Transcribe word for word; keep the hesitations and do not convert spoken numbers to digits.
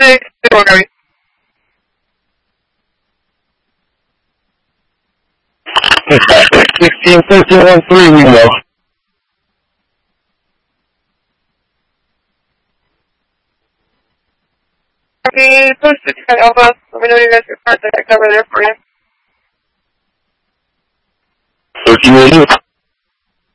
Hey, hey, what, Gary? sixteen thirteen one three, we know. Okay, post it to Alpha. Let me know when you guys get parts. I got cover there for you. thirteen minutes.